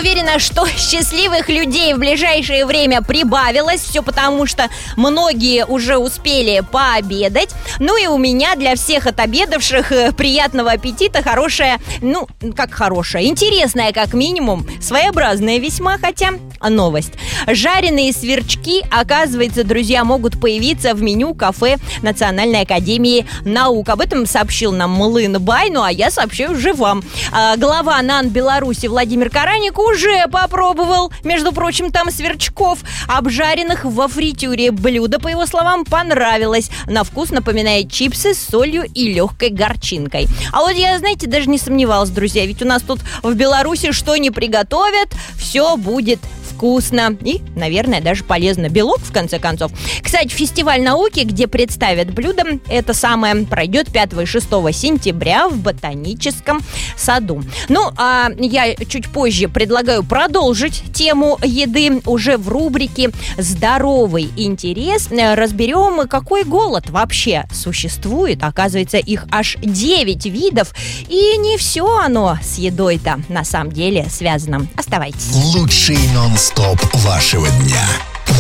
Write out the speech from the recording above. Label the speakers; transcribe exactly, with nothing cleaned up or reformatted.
Speaker 1: уверена, что счастливых людей в ближайшее время прибавилось. Все потому, что многие уже успели пообедать. Ну и у меня для всех отобедавших приятного аппетита, хорошая, ну, как хорошая, интересная как минимум, своеобразная весьма, хотя новость. Жареные сверчки, оказывается, друзья, могут появиться в меню кафе Национальной академии наук. Об этом сообщил нам Млын Бай, ну а я сообщаю уже вам. А, глава НАН Беларуси Владимир Караник уже попробовал, между прочим, там сверчков, обжаренных во фритюре. Блюдо, по его словам, понравилось. На вкус напоминает чипсы с солью и легкой горчинкой. А вот я, знаете, даже не сомневалась, друзья, ведь у нас тут в Беларуси что ни приготовят, все будет вкусно и, наверное, даже полезно. Белок, в конце концов. Кстати, фестиваль науки, где представят блюда, это самое, пройдет пятого и шестого сентября в Ботаническом саду. Ну, а я чуть позже предлагаю продолжить тему еды уже в рубрике «Здоровый интерес». Разберем, какой голод вообще существует. Оказывается, их аж девять видов. И не все оно с едой-то на самом деле связано. Оставайтесь.
Speaker 2: Лучший нон-стоп вашего дня.